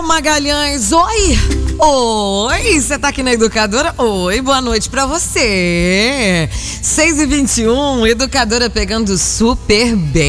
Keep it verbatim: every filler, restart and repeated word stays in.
Magalhães, oi! Oi, você tá aqui na Educadora? Oi, boa noite pra você. seis e vinte e um, Educadora pegando super bem.